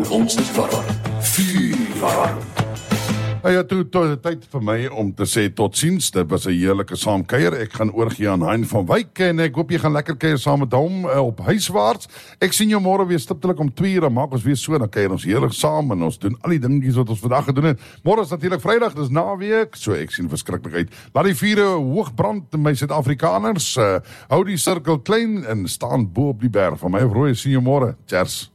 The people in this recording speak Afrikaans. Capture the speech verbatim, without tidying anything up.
ons is warm. Vuur warm. Ja, toe, toe, tyd vir my om te sê tot ziens. Dit was 'n heerlike saamkuier. Ek gaan oorgie aan Hein van Wyk en ek hoop jy gaan lekker kuier saam met hom uh, op huiswaarts. Ek sien jou môre weer stiptelik om twee uur, dan maak ons weer so, dan kuier ons heerlik saam en ons doen al die dingetjies wat ons vandag gedoen het. Môre is natuurlik Vrydag, dis naweek, so ek sien verskriklik uit. Laat die vure hoog brand, my Suid-Afrikaners. Uh, hou die sirkel klein en staan bo op die berg. Van my Rooi, sien jou môre. Cheers.